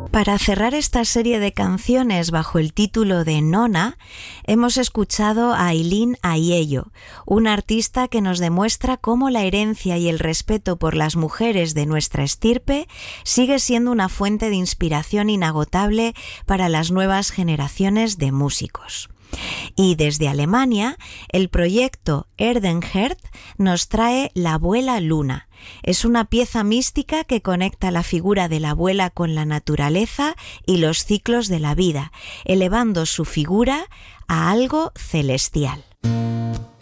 Para cerrar esta serie de canciones bajo el título de Nona, hemos escuchado a Ailín Aiello, una artista que nos demuestra cómo la herencia y el respeto por las mujeres de nuestra estirpe sigue siendo una fuente de inspiración inagotable para las nuevas generaciones de músicos. Y desde Alemania, el proyecto Erdenherd nos trae La Abuela Luna. Es una pieza mística que conecta la figura de la abuela con la naturaleza y los ciclos de la vida, elevando su figura a algo celestial.